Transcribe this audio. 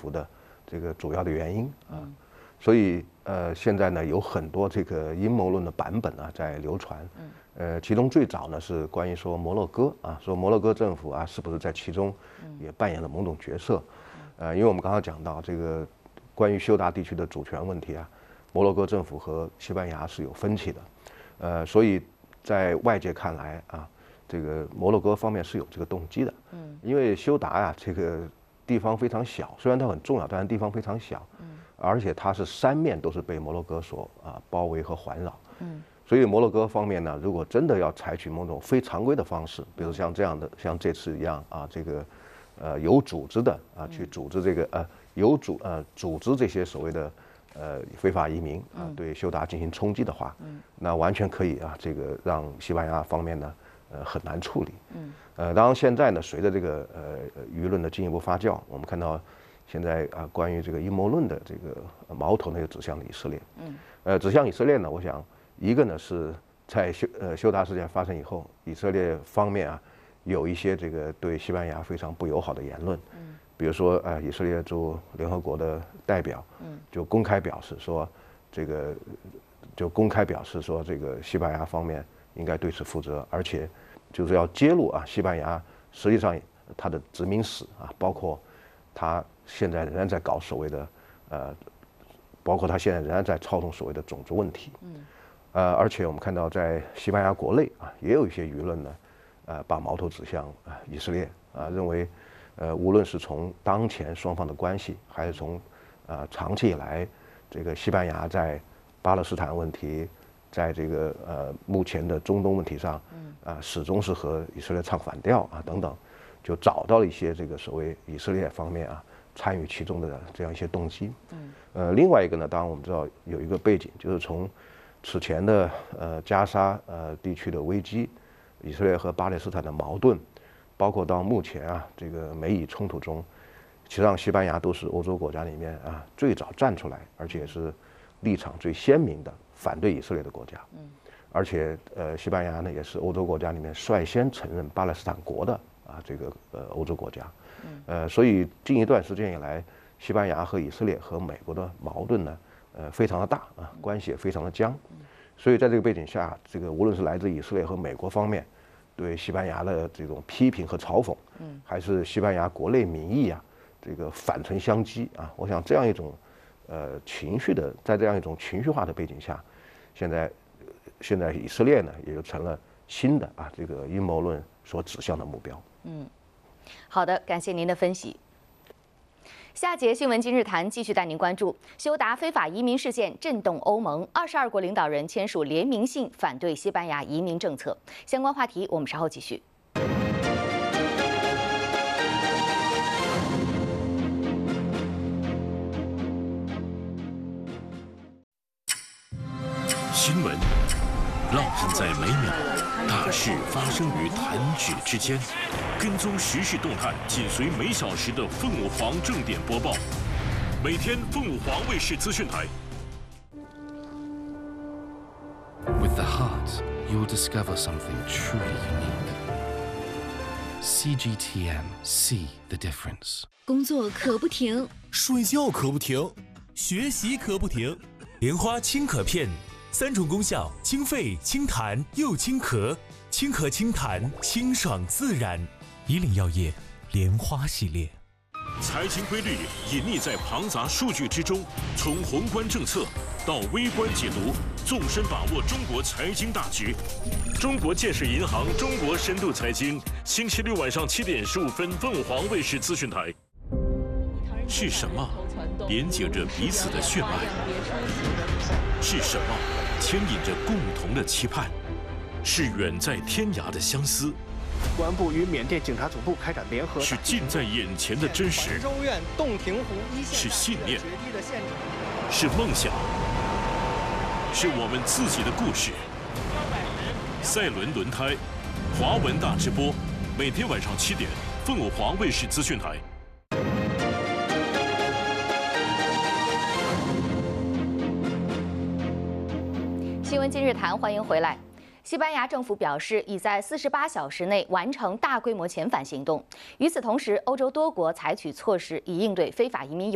伏的这个主要的原因啊。所以现在呢有很多这个阴谋论的版本啊在流传。其中最早呢是关于说摩洛哥啊，说摩洛哥政府啊是不是在其中也扮演了某种角色？因为我们刚刚讲到这个关于休达地区的主权问题啊，摩洛哥政府和西班牙是有分歧的。所以在外界看来啊，这个摩洛哥方面是有这个动机的。因为休达呀这个地方非常小，虽然它很重要，但是地方非常小。而且它是三面都是被摩洛哥所包围和环绕。所以摩洛哥方面呢，如果真的要采取某种非常规的方式，比如像这样的，像这次一样啊，这个有组织的啊去组织这个组织这些所谓的非法移民啊对休达进行冲击的话，那完全可以啊这个让西班牙方面呢很难处理。当然现在呢随着这个舆论的进一步发酵，我们看到现在关于这个阴谋论的这个矛头呢又指向了以色列。指向以色列呢，我想一个呢是在休达事件发生以后，以色列方面啊有一些这个对西班牙非常不友好的言论。比如说以色列驻联合国的代表就公开表示说这个西班牙方面应该对此负责，而且就是要揭露西班牙实际上它的殖民史包括它现在仍然在搞所谓的包括它现在仍然在操纵所谓的种族问题。而且我们看到在西班牙国内也有一些舆论呢把矛头指向以色列认为无论是从当前双方的关系，还是从长期以来这个西班牙在巴勒斯坦问题，在这个目前的中东问题上始终是和以色列唱反调等等，就找到了一些这个所谓以色列方面参与其中的这样一些动机。另外一个呢，当然我们知道有一个背景，就是从此前的加沙地区的危机，以色列和巴勒斯坦的矛盾，包括到目前这个美以冲突中，实际上西班牙都是欧洲国家里面最早站出来，而且是立场最鲜明的反对以色列的国家。而且西班牙呢也是欧洲国家里面率先承认巴勒斯坦国的这个欧洲国家。所以近一段时间以来，西班牙和以色列和美国的矛盾呢非常的大关系也非常的僵。所以在这个背景下，这个无论是来自以色列和美国方面对西班牙的这种批评和嘲讽，还是西班牙国内民意这个反唇相讥我想这样一种在这样一种情绪化的背景下，现在以色列呢也就成了新的这个阴谋论所指向的目标。 好的，感谢您的分析。下节新闻今日谈继续带您关注休达非法移民事件震动欧盟，22国领导人签署联名信反对西班牙移民政策。相关话题我们稍后继续。 新闻烙印在每秒，大事发生于弹指之间。跟踪时事动态，紧随每小时的凤舞凰正点播报。每天凤舞凰卫视资讯台。 With the heart, you'll discover something truly unique. CGTN, see the difference. 工作可不停， 睡觉可不停，学习可不停。莲花清咳片，3种功效：清肺、清痰又清咳。清咳清痰，清爽自然。以岭药业莲花系列。 财经规律隐匿在庞杂数据之中，从宏观政策到微观解读，纵深把握中国财经大局。中国建设银行中国深度财经，星期六晚上7点15分，凤凰卫视资讯台。是什么连接着彼此的血脉？是什么牵引着共同的期盼？是远在天涯的相思。 公安部与缅甸警察总部开展联合， 是近在眼前的真实， 州院洞庭湖一线是信念，是梦想，是我们自己的故事。赛伦轮胎，华文大直播，每天晚上7点，凤舞凰卫视资讯台。 新闻今日谈，欢迎回来。西班牙政府表示，已在48小时内完成大规模遣返行动。与此同时，欧洲多国采取措施以应对非法移民。